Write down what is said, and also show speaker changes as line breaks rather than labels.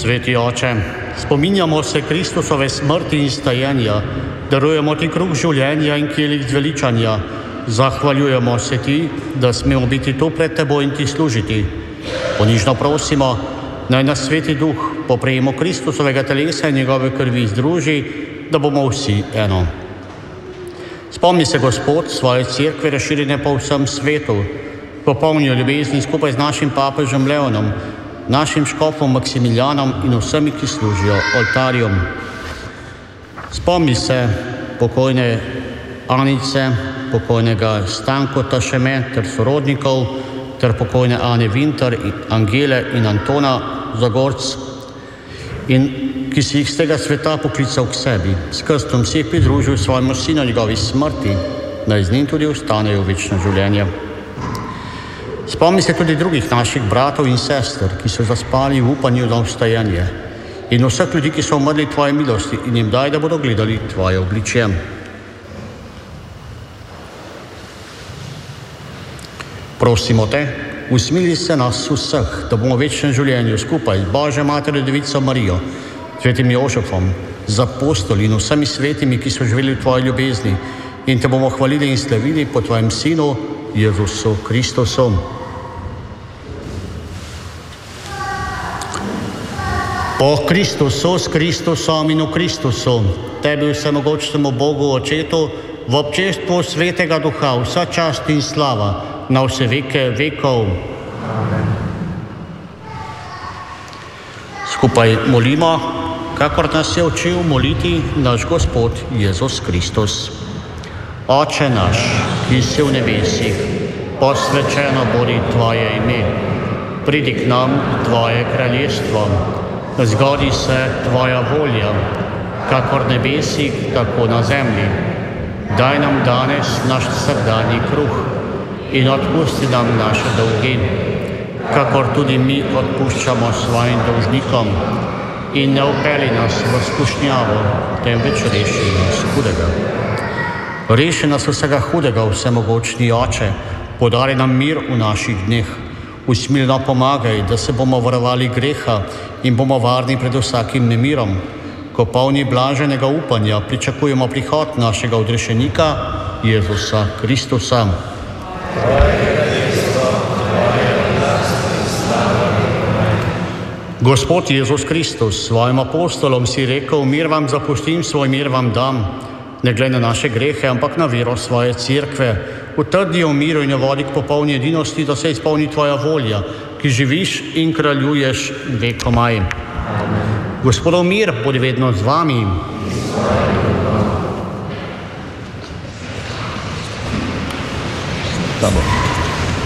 Sveti Oče, spominjamo se Kristusove smrti in stajenja, darujemo ti kruh življenja in kelih zveličanja. Zahvaljujemo se ti, da smemo biti tu pred teboj in ti služiti. Ponižno prosimo, naj nas Sveti Duh po prejemu Kristusovega telesa in njegove krvi združi, da bomo vsi eno. Spomni se, Gospod, svoje cerkve razširjene po vsem svetu, popolnijo ljubezni skupaj z našim papežem Leonom, našim škofom Maksimilijanom in vsemi, ki služijo oltarjem. Spomni se pokojne Anice, pokojnega Stankota Šeme ter sorodnikov, ter pokojne Ane Vinter, Angele in Antona Zagorc, in ki si jih z tega sveta poklical k sebi. S krstom si jih pridružil svojemu sinu njegovi smrti, naj z njim tudi ostanejo v večno življenje. Spomni se tudi drugih naših bratov in sester, ki so zaspali v upanju na vstajanje, in vseh ljudi, ki so umrli tvoje milosti, in jim daj, da bodo gledali tvoje obličje. Prosimo te, usmili se nas vseh, da bomo v večnem življenju skupaj z Božjo Materjo Devico Marijo, svetim Jožefom, z apostoli in vsemi svetimi, ki so živeli v tvoji ljubezni, in te bomo hvalili in slavili po tvojem Sinu, Jezusu Kristusu. Po Kristusu, s Kristusom in v Kristusu, tebi vsemogočnemu Bogu Očetu, v občestvu Svetega Duha, vsa čast in slava, na vse veke vekov. Amen. Skupaj molimo, kakor nas je učil moliti naš Gospod Jezus Kristus. Oče naš, ki si v nebesih, posvečeno bodi tvoje ime. Pridi k nam tvoje kraljestvo, zgodi se tvoja volja, kakor v nebesih, tako na zemlji. Daj nam danes naš vsakdanji kruh in odpusti nam naše dolge, kakor tudi mi odpuščamo svojim dolžnikom, in ne vpelji nas v skušnjavo, temveč reši nas hudega. Reši nas vsega hudega, vsemogočni Oče, podari nam mir v naših dneh, usmilno pomagaj, da se bomo varovali greha in bomo varni pred vsakim nemirom, ko polni blaženega upanja pričakujemo prihod našega odrešenika, Jezusa Kristusa. Gospod Jezus Kristus, svojim apostolom si rekel, mir vam zapustim, svoj mir vam dam. Ne glede na naše grehe, ampak na vero svoje cerkve. Utrdi jo v miru in jo vodi k popolni edinosti, da se izpolni tvoja volja, ki živiš in kraljuješ vekomaj. Gospodov mir bodi vedno z vami. Dobro.